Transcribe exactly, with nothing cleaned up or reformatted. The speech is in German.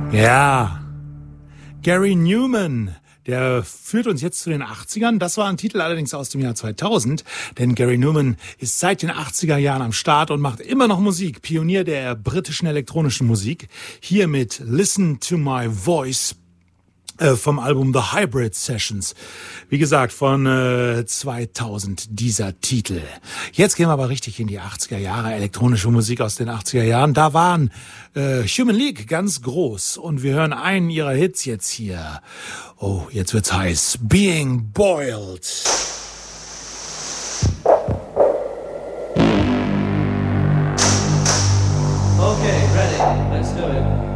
Ja, Gary Numan, der führt uns jetzt zu den achtzigern. Das war ein Titel allerdings aus dem Jahr zweitausend, denn Gary Numan ist seit den achtziger Jahren am Start und macht immer noch Musik. Pionier der britischen elektronischen Musik. Hier mit Listen to My Voice äh, vom Album The Hybrid Sessions. Wie gesagt, von äh, zweitausend dieser Titel. Jetzt gehen wir aber richtig in die achtziger Jahre, elektronische Musik aus den achtziger Jahren. Da waren äh, Human League ganz groß und wir hören einen ihrer Hits jetzt hier. Oh, jetzt wird's heiß. Being Boiled. Okay, ready. Let's do it.